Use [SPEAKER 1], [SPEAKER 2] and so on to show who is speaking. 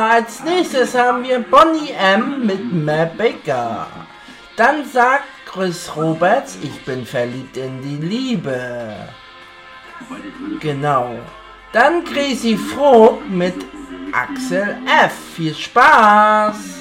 [SPEAKER 1] als nächstes haben wir Bonnie M. mit Matt Baker. Dann sagt Chris Roberts, ich bin verliebt in die Liebe. Genau. Dann Crazy Frog mit Axel F. Viel Spaß!